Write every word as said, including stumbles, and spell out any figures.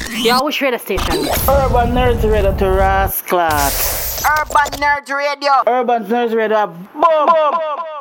Yeah, which radio station? Urban Nerds Radio to Rasclat. Urban Nerd Radio. Urban Nerds Radio. Boom! Boom.